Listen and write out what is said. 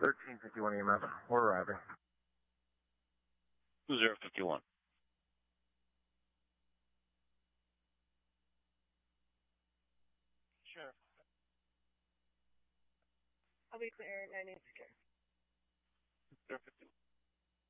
1351 EMS. We're arriving. 2051. Sure. I'll be clear at 986. 051.